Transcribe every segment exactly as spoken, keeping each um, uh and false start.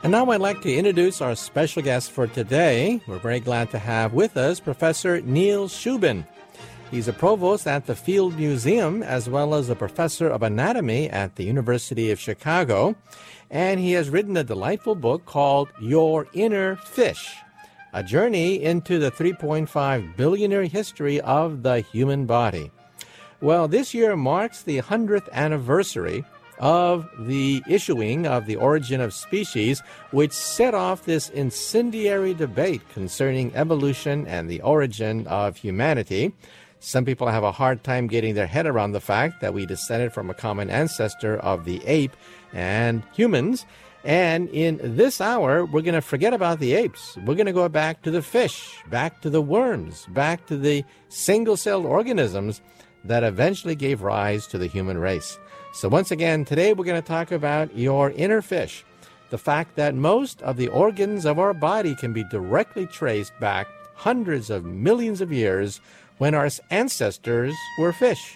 And now I'd like to introduce our special guest for today. We're very glad to have with us Professor Neil Shubin. He's a provost at the Field Museum as well as a professor of anatomy at the University of Chicago. And he has written a delightful book called Your Inner Fish, a journey into the three point five billion year history of the human body. Well, this year marks the hundredth anniversary of the issuing of the Origin of Species, which set off this incendiary debate concerning evolution and the origin of humanity. Some people have a hard time getting their head around the fact that we descended from a common ancestor of the ape and humans. And in this hour, we're going to forget about the apes. We're going to go back to the fish, back to the worms, back to the single-celled organisms that eventually gave rise to the human race. So once again, today we're going to talk about your inner fish, the fact that most of the organs of our body can be directly traced back hundreds of millions of years when our ancestors were fish.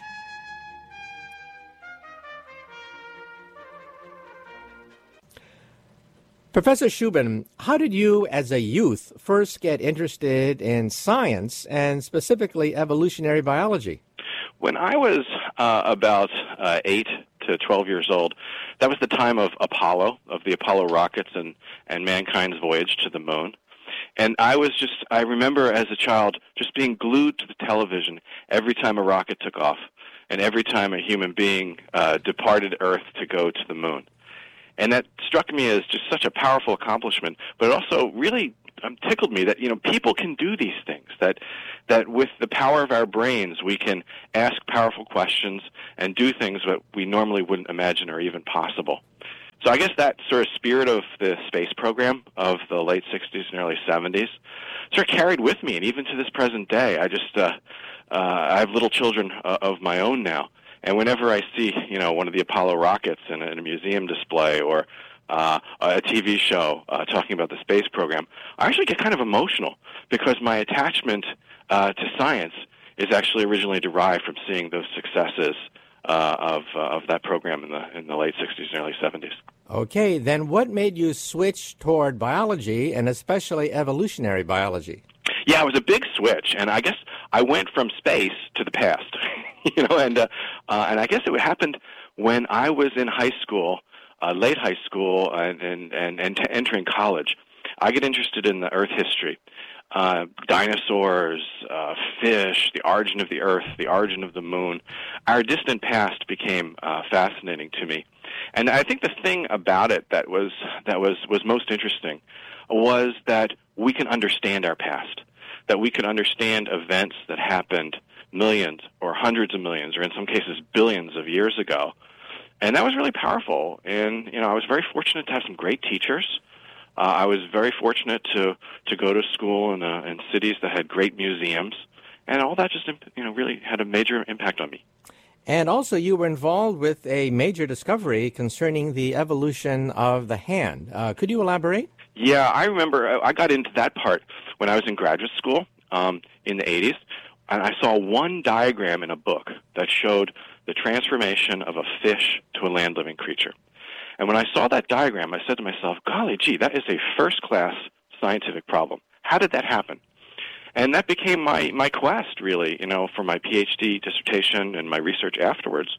Professor Shubin, how did you as a youth first get interested in science and specifically evolutionary biology? When I was uh, about uh, eight to twelve years old, that was the time of Apollo, of the Apollo rockets and, and mankind's voyage to the moon. And I was just, I remember as a child just being glued to the television every time a rocket took off and every time a human being uh, departed Earth to go to the moon. And that struck me as just such a powerful accomplishment, but it also really um, tickled me that, you know, people can do these things, that that with the power of our brains we can ask powerful questions and do things that we normally wouldn't imagine are even possible. So I guess that sort of spirit of the space program of the late sixties and early seventies sort of carried with me, and even to this present day, I just, uh, uh, I have little children uh, of my own now. And whenever I see, you know, one of the Apollo rockets in a, in a museum display or uh, a T V show uh, talking about the space program, I actually get kind of emotional because my attachment uh, to science is actually originally derived from seeing those successes uh, of uh, of that program in the in the late sixties and early seventies. Okay, then what made you switch toward biology and especially evolutionary biology? Yeah, it was a big switch, and I guess I went from space to the past, you know, and uh, uh, and I guess it happened when I was in high school, uh, late high school, and and and, and t- entering college. I get interested in the Earth history, uh, dinosaurs, uh, fish, the origin of the Earth, the origin of the moon. Our distant past became uh, fascinating to me, and I think the thing about it that was that was was most interesting was that we can understand our past, that we can understand events that happened millions or hundreds of millions, or in some cases billions of years ago. And that was really powerful. And, you know, I was very fortunate to have some great teachers. Uh, I was very fortunate to, to go to school in, uh, in cities that had great museums. And all that just, you know, really had a major impact on me. And also you were involved with a major discovery concerning the evolution of the hand. Uh, could you elaborate? Yeah, I remember I got into that part when I was in graduate school um, in the eighties, and I saw one diagram in a book that showed the transformation of a fish to a land-living creature. And when I saw that diagram, I said to myself, golly gee, that is a first-class scientific problem. How did that happen? And that became my, my quest, really, you know, for my PhD dissertation and my research afterwards,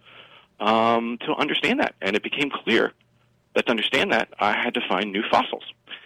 um, to understand that. And it became clear that to understand that, I had to find new fossils.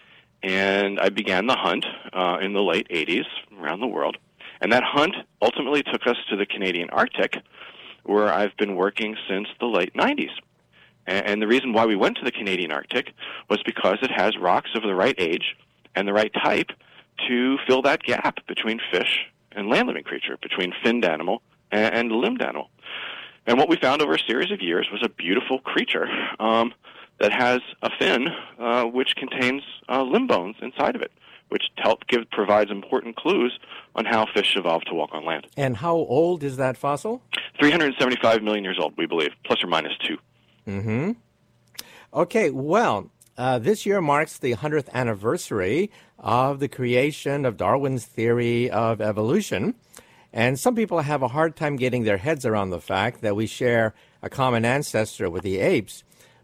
And I began the hunt uh, in the late eighties around the world. And that hunt ultimately took us to the Canadian Arctic, where I've been working since the late nineties. And, and the reason why we went to the Canadian Arctic was because it has rocks of the right age and the right type to fill that gap between fish and land-living creature, between finned animal and, and limbed animal. And what we found over a series of years was a beautiful creature um, that has a fin uh, which contains uh, limb bones inside of it, which help give provides important clues on how fish evolved to walk on land. And how old is that fossil? three hundred seventy-five million years old, we believe, plus or minus two. Mm-hmm. Okay, well, uh, this year marks the hundredth anniversary of the creation of Darwin's theory of evolution. And some people have a hard time getting their heads around the fact that we share a common ancestor with the apes.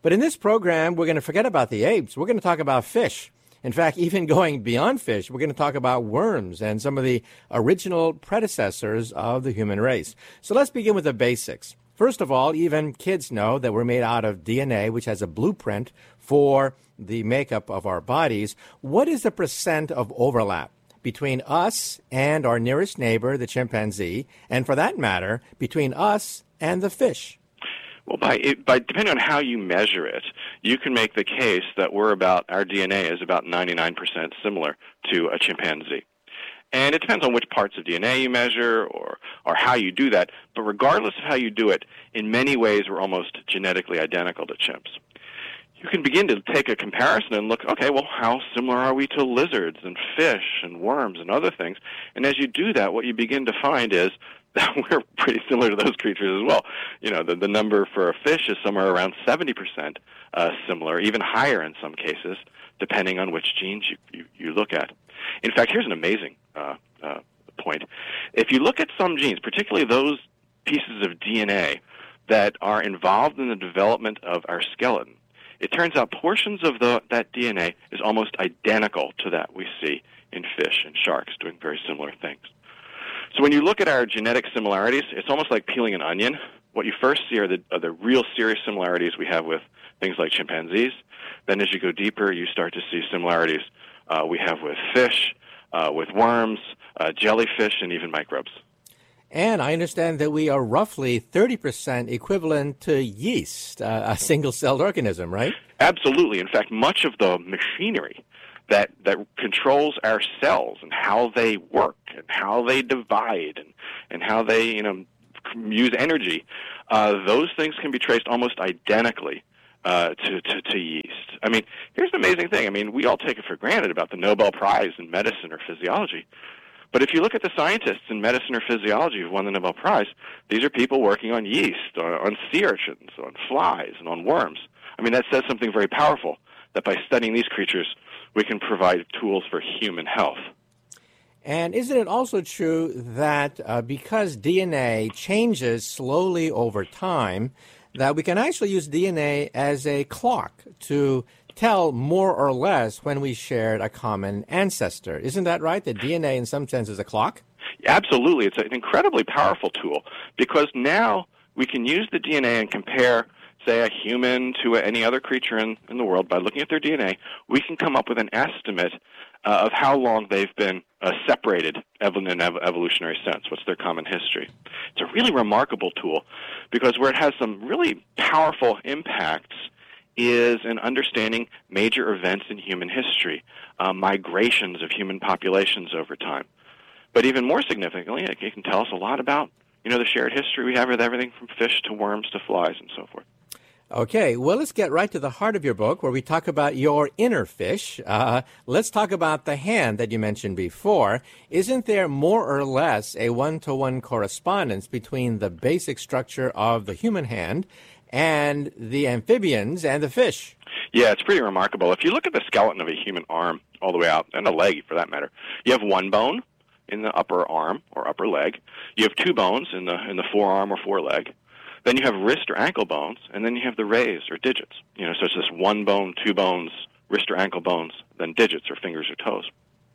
But in this program, we're going to forget about the apes. We're going to talk about fish. In fact, even going beyond fish, we're going to talk about worms and some of the original predecessors of the human race. So let's begin with the basics. First of all, even kids know that we're made out of D N A, which has a blueprint for the makeup of our bodies. What is the percent of overlap between us and our nearest neighbor, the chimpanzee, and for that matter, between us and the fish? Well, by, it, by depending on how you measure it, you can make the case that we're about, our D N A is about ninety-nine percent similar to a chimpanzee. And it depends on which parts of D N A you measure or, or how you do that. But regardless of how you do it, in many ways we're almost genetically identical to chimps. You can begin to take a comparison and look, okay, well, how similar are we to lizards and fish and worms and other things? And as you do that, what you begin to find is that we're pretty similar to those creatures as well. You know, the, the number for a fish is somewhere around seventy percent uh, similar, even higher in some cases, depending on which genes you, you, you look at. In fact, here's an amazing uh, uh, point. If you look at some genes, particularly those pieces of D N A that are involved in the development of our skeleton, it turns out portions of the, that D N A is almost identical to that we see in fish and sharks doing very similar things. So when you look at our genetic similarities, it's almost like peeling an onion. What you first see are the, are the real serious similarities we have with things like chimpanzees. Then as you go deeper, you start to see similarities uh, we have with fish, uh, with worms, uh, jellyfish, and even microbes. And I understand that we are roughly thirty percent equivalent to yeast, uh, a single-celled organism, right? Absolutely. In fact, much of the machinery that, that controls our cells and how they work and how they divide and, and how they, you know, use energy, uh, those things can be traced almost identically uh, to, to, to yeast. I mean, here's the amazing thing. I mean, we all take it for granted about the Nobel Prize in medicine or physiology. But if you look at the scientists in medicine or physiology who won the Nobel Prize, these are people working on yeast, on, on sea urchins, on flies, and on worms. I mean, that says something very powerful, that by studying these creatures, we can provide tools for human health. And isn't it also true that uh, because D N A changes slowly over time, that we can actually use D N A as a clock to tell more or less when we shared a common ancestor? Isn't that right, that D N A in some sense is a clock? Absolutely. It's an incredibly powerful tool because now we can use the D N A and compare, say, a human to any other creature in, in the world. By looking at their D N A, we can come up with an estimate uh, of how long they've been uh, separated in an evolutionary sense. What's their common history? It's a really remarkable tool because where it has some really powerful impacts is in understanding major events in human history, uh, migrations of human populations over time. But even more significantly, it can tell us a lot about, you know, the shared history we have with everything from fish to worms to flies and so forth. Okay, well, let's get right to the heart of your book where we talk about your inner fish. Uh, let's talk about the hand that you mentioned before. Isn't there more or less a one-to-one correspondence between the basic structure of the human hand and the amphibians and the fish? Yeah, it's pretty remarkable. If you look at the skeleton of a human arm all the way out, and a leg for that matter, you have one bone in the upper arm or upper leg. You have two bones in the in the forearm or foreleg. Then you have wrist or ankle bones, and then you have the rays or digits. You know, so it's just one bone, two bones, wrist or ankle bones, then digits or fingers or toes.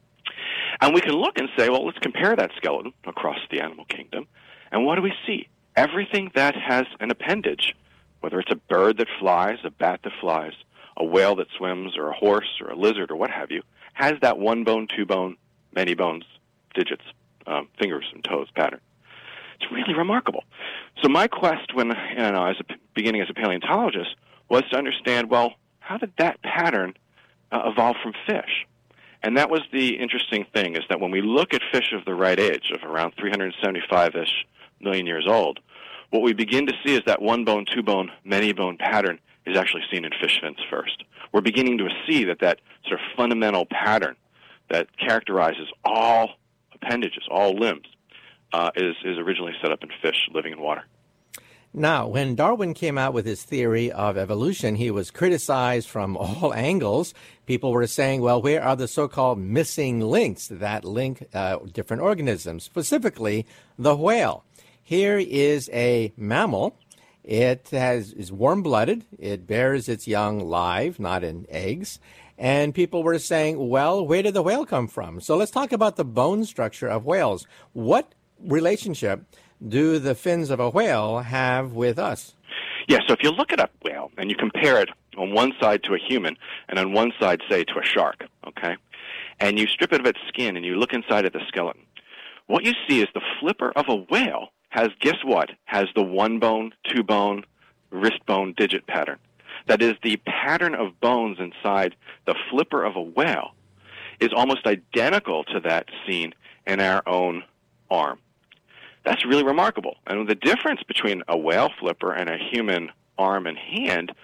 And we can look and say, well, let's compare that skeleton across the animal kingdom, and what do we see? Everything that has an appendage, whether it's a bird that flies, a bat that flies, a whale that swims, or a horse, or a lizard, or what have you, has that one bone, two bone, many bones, digits, um, fingers and toes pattern. It's really remarkable. So my quest when, you know, as a, beginning as a paleontologist was to understand, well, how did that pattern uh, evolve from fish? And that was the interesting thing, is that when we look at fish of the right age, of around three hundred seventy-five-ish million years old, what we begin to see is that one bone, two bone, many bone pattern is actually seen in fish fins first. We're beginning to see that that sort of fundamental pattern that characterizes all appendages, all limbs, uh, is, is originally set up in fish living in water. Now, when Darwin came out with his theory of evolution, he was criticized from all angles. People were saying, well, where are the so-called missing links that link uh, different organisms, specifically the whale? Here is a mammal, It has is warm-blooded. It bears its young live, not in eggs. And people were saying, well, where did the whale come from? So let's talk about the bone structure of whales. What relationship do the fins of a whale have with us? Yeah, so if you look at a whale and you compare it on one side to a human and on one side, say, to a shark, okay, and you strip it of its skin and you look inside at the skeleton, what you see is the flipper of a whale has, guess what, has the one bone, two bone, wrist bone digit pattern. That is, the pattern of bones inside the flipper of a whale is almost identical to that seen in our own arm. That's really remarkable. And the difference between a whale flipper and a human arm and hand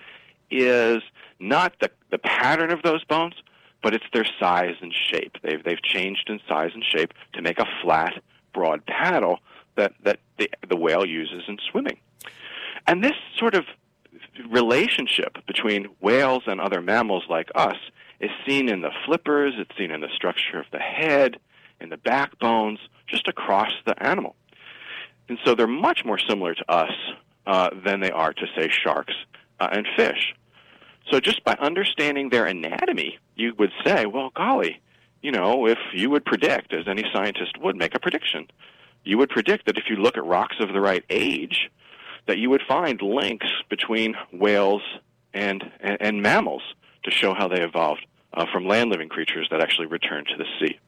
is not the, the pattern of those bones, but it's their size and shape. They've, they've changed in size and shape to make a flat, broad paddle that, that the, the whale uses in swimming. And this sort of relationship between whales and other mammals like us is seen in the flippers, it's seen in the structure of the head, in the backbones, just across the animal. And so they're much more similar to us uh, than they are to, say, sharks uh, and fish. So just by understanding their anatomy, you would say, well, golly, you know, if you would predict, as any scientist would make a prediction, you would predict that if you look at rocks of the right age, that you would find links between whales and, and, and mammals to show how they evolved uh, from land-living creatures that actually returned to the sea.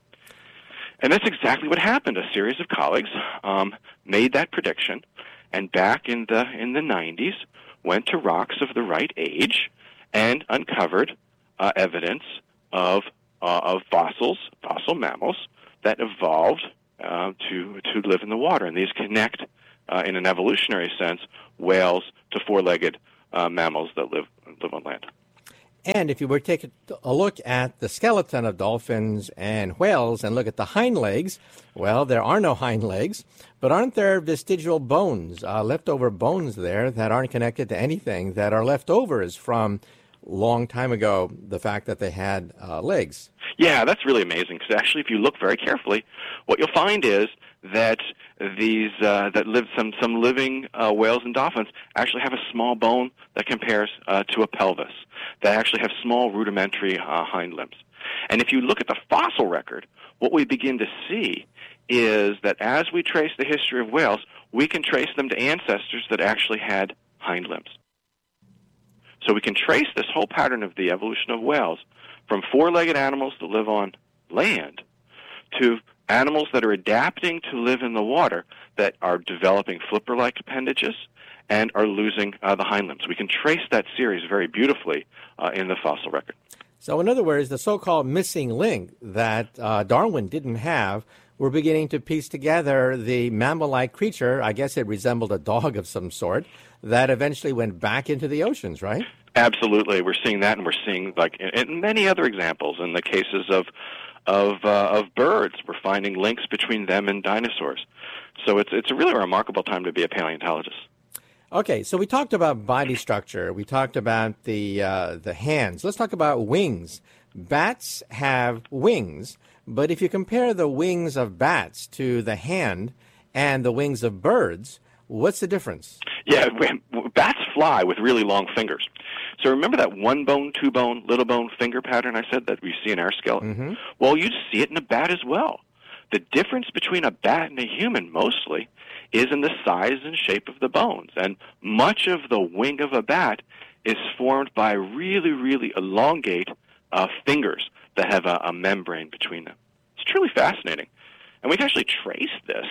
And that's exactly what happened. A series of colleagues um, made that prediction, and back in the in the nineties, went to rocks of the right age and uncovered uh, evidence of uh, of fossils, fossil mammals that evolved uh, to to live in the water. And these connect, uh, in an evolutionary sense, whales to four-legged uh, mammals that live live on land. And if you were to take a look at the skeleton of dolphins and whales and look at the hind legs, well, there are no hind legs, but aren't there vestigial bones, uh, leftover bones there that aren't connected to anything, that are leftovers from long time ago, the fact that they had uh, legs? Yeah, that's really amazing, because actually if you look very carefully, what you'll find is that these uh, that live some some living uh, whales and dolphins actually have a small bone that compares uh, to a pelvis. They actually have small rudimentary uh, hind limbs. And if you look at the fossil record, what we begin to see is that as we trace the history of whales, we can trace them to ancestors that actually had hind limbs. So we can trace this whole pattern of the evolution of whales from four-legged animals that live on land to animals that are adapting to live in the water that are developing flipper-like appendages and are losing uh, the hind limbs. We can trace that series very beautifully uh, in the fossil record. So in other words, the so-called missing link that uh, Darwin didn't have, we're beginning to piece together the mammal-like creature, I guess it resembled a dog of some sort, that eventually went back into the oceans, right? Absolutely. We're seeing that, and we're seeing, like, in many other examples, in the cases of of uh, of birds, we're finding links between them and dinosaurs. So it's it's a really remarkable time to be a paleontologist. Okay, so we talked about body structure. We talked about the uh, the hands. Let's talk about wings. Bats have wings, but if you compare the wings of bats to the hand and the wings of birds, what's the difference? Yeah, bats fly with really long fingers. So remember that one bone, two bone, little bone finger pattern I said that we see in our skeleton? Mm-hmm. Well, you see it in a bat as well. The difference between a bat and a human mostly is in the size and shape of the bones. And much of the wing of a bat is formed by really, really elongate uh, fingers that have a, a membrane between them. It's truly fascinating. And we can actually trace this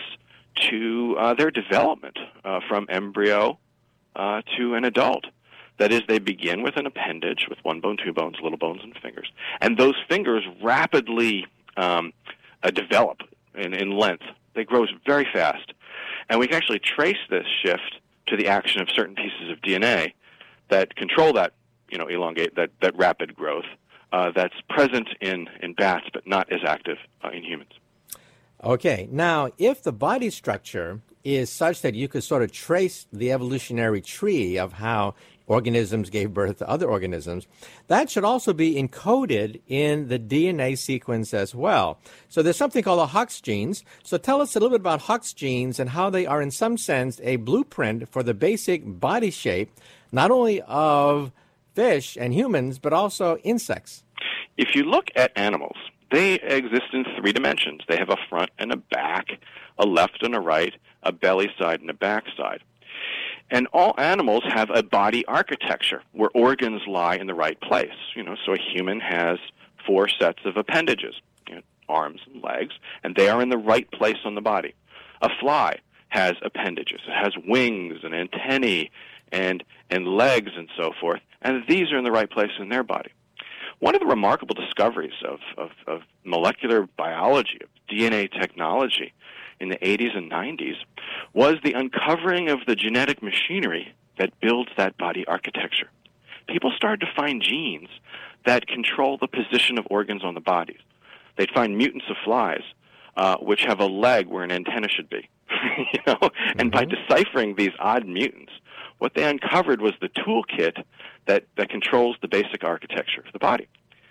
to uh, their development uh, from embryo uh, to an adult. That is, they begin with an appendage with one bone, two bones, little bones, and fingers. And those fingers rapidly um, uh, develop in, in length. They grow very fast. And we can actually trace this shift to the action of certain pieces of D N A that control that, you know, elongate, that, that rapid growth uh, that's present in, in bats but not as active uh, in humans. Okay, now if the body structure is such that you could sort of trace the evolutionary tree of how organisms gave birth to other organisms, that should also be encoded in the D N A sequence as well. So there's something called the Hox genes. So tell us a little bit about Hox genes and how they are in some sense a blueprint for the basic body shape, not only of fish and humans, but also insects. If you look at animals, they exist in three dimensions. They have a front and a back, a left and a right, a belly side and a back side. And all animals have a body architecture where organs lie in the right place. You know, so a human has four sets of appendages, you know, arms and legs, and they are in the right place on the body. A fly has appendages. It has wings and antennae and, and legs and so forth, and these are in the right place in their body. One of the remarkable discoveries of, of, of molecular biology, of D N A technology in the eighties and nineties was the uncovering of the genetic machinery that builds that body architecture. People started to find genes that control the position of organs on the body. They'd find mutants of flies uh, which have a leg where an antenna should be. you know? Mm-hmm. And by deciphering these odd mutants, what they uncovered was the toolkit that, that controls the basic architecture of the body.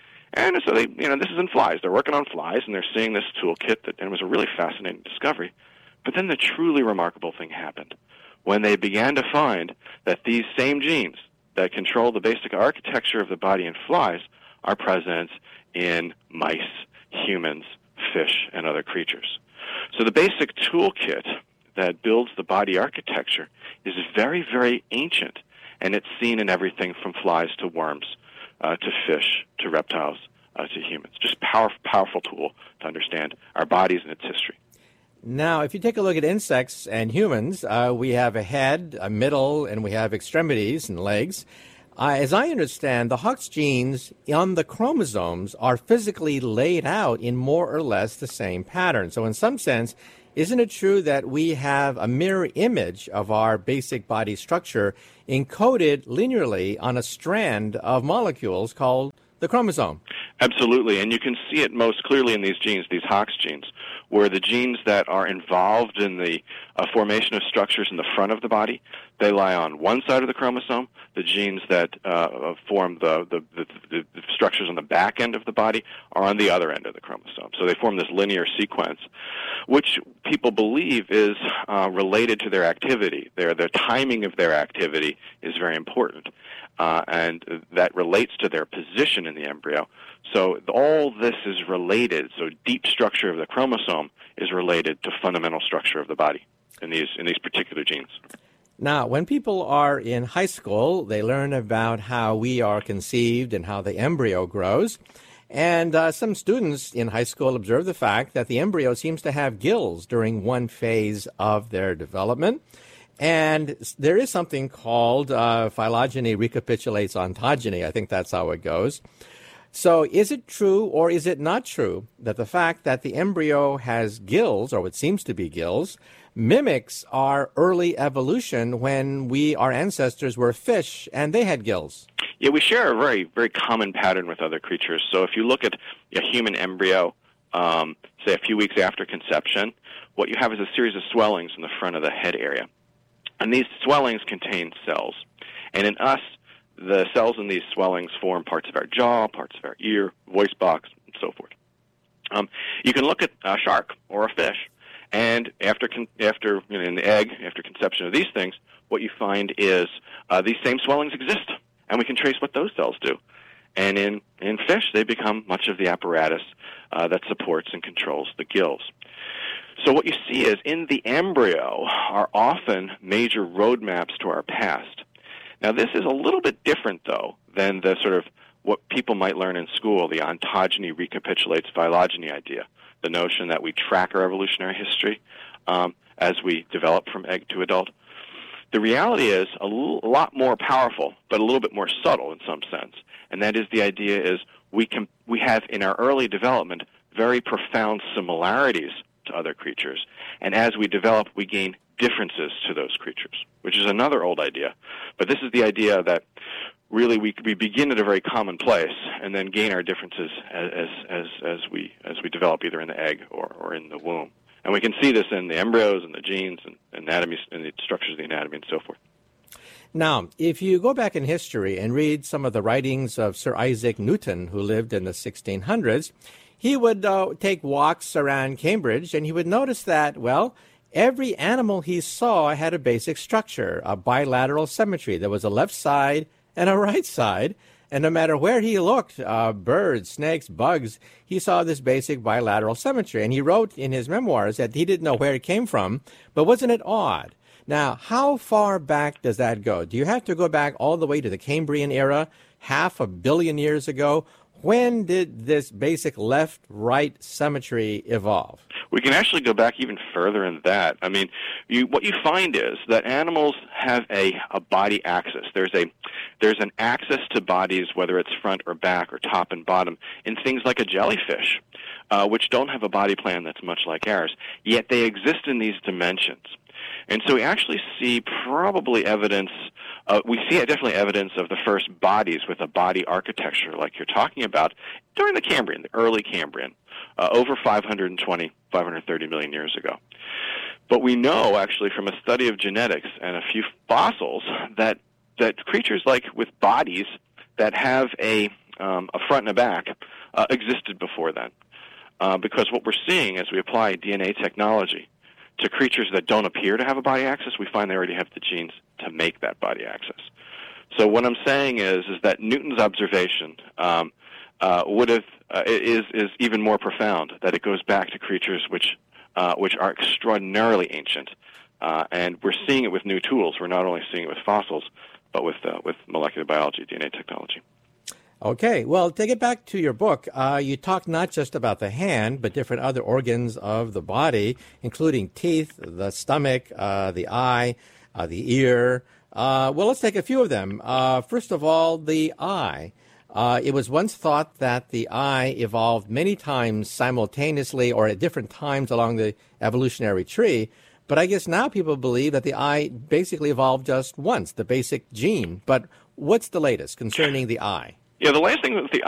And so they, you know, this is in flies. They're working on flies, and they're seeing this toolkit, that, and it was a really fascinating discovery. But then the truly remarkable thing happened when they began to find that these same genes that control the basic architecture of the body in flies are present in mice, humans, fish, and other creatures. So the basic toolkit that builds the body architecture is very, very ancient, and it's seen in everything from flies to worms, uh, to fish, to reptiles, uh, to humans. Just powerful, powerful tool to understand our bodies and its history. Now, if you take a look at insects and humans, uh, we have a head, a middle, and we have extremities and legs. Uh, as I understand, the Hox genes on the chromosomes are physically laid out in more or less the same pattern. So in some sense, isn't it true that we have a mirror image of our basic body structure encoded linearly on a strand of molecules called the chromosome? Absolutely, and you can see it most clearly in these genes, these Hox genes, where the genes that are involved in the uh, formation of structures in the front of the body, they lie on one side of the chromosome. The genes that uh, form the, the, the, the, the structures on the back end of the body are on the other end of the chromosome. So they form this linear sequence, which people believe is uh, related to their activity. Their, the timing of their activity is very important, uh, and that relates to their position in the embryo. So all this is related. So deep structure of the chromosome is related to fundamental structure of the body in these in these particular genes. Now, when people are in high school, they learn about how we are conceived and how the embryo grows. And uh, some students in high school observe the fact that the embryo seems to have gills during one phase of their development. And there is something called uh, phylogeny recapitulates ontogeny. I think that's how it goes. So is it true or is it not true that the fact that the embryo has gills, or what seems to be gills, mimics our early evolution when we, our ancestors, were fish and they had gills? Yeah, we share a very, very common pattern with other creatures. So if you look at a human embryo, um, say a few weeks after conception, what you have is a series of swellings in the front of the head area. And these swellings contain cells. And in us, the cells in these swellings form parts of our jaw, parts of our ear, voice box, and so forth. Um, you can look at a shark or a fish, and after, con- after you know, in the egg, after conception of these things, what you find is uh, these same swellings exist, and we can trace what those cells do. And in, in fish, they become much of the apparatus uh, that supports and controls the gills. So what you see is in the embryo are often major roadmaps to our past. Now, this is a little bit different, though, than the sort of what people might learn in school, the ontogeny recapitulates phylogeny idea, the notion that we track our evolutionary history um, as we develop from egg to adult. The reality is a, l- a lot more powerful, but a little bit more subtle in some sense, and that is the idea is we can we have in our early development very profound similarities to other creatures, and as we develop, we gain differences to those creatures, which is another old idea. But this is the idea that really we we begin at a very common place and then gain our differences as as as, as we as we develop either in the egg or, or in the womb. And we can see this in the embryos and the genes and anatomy and the structures of the anatomy and so forth. Now, if you go back in history and read some of the writings of Sir Isaac Newton, who lived in the sixteen hundreds, he would uh, take walks around Cambridge, and he would notice that, well, every animal he saw had a basic structure, a bilateral symmetry. There was a left side and a right side, and no matter where he looked, uh, birds, snakes, bugs, he saw this basic bilateral symmetry. And he wrote in his memoirs that he didn't know where it came from, but wasn't it odd? Now, how far back does that go? Do you have to go back all the way to the Cambrian era, half a billion years ago? When did this basic left-right symmetry evolve? We can actually go back even further than that. I mean, you, what you find is that animals have a, a body axis. There's a there's an axis to bodies, whether it's front or back or top and bottom, in things like a jellyfish, uh, which don't have a body plan that's much like ours, yet they exist in these dimensions. And so we actually see probably evidence, uh, we see definitely evidence of the first bodies with a body architecture like you're talking about during the Cambrian, the early Cambrian, uh, over five hundred twenty, five hundred thirty million years ago. But we know actually from a study of genetics and a few fossils that, that creatures like with bodies that have a, um, a front and a back uh, existed before then. Uh, because what we're seeing as we apply D N A technology to creatures that don't appear to have a body axis, we find they already have the genes to make that body axis. So what I'm saying is, is that Newton's observation um, uh, would have uh, is is even more profound. That it goes back to creatures which uh, which are extraordinarily ancient, uh, and we're seeing it with new tools. We're not only seeing it with fossils, but with uh, with molecular biology, D N A technology. Okay, well, to get back to your book, uh, you talk not just about the hand, but different other organs of the body, including teeth, the stomach, uh, the eye, uh, the ear. Uh, well, let's take a few of them. Uh, first of all, the eye. Uh, it was once thought that the eye evolved many times simultaneously or at different times along the evolutionary tree, but I guess now people believe that the eye basically evolved just once, the basic gene. But what's the latest concerning the eye? Yeah, the last thing with the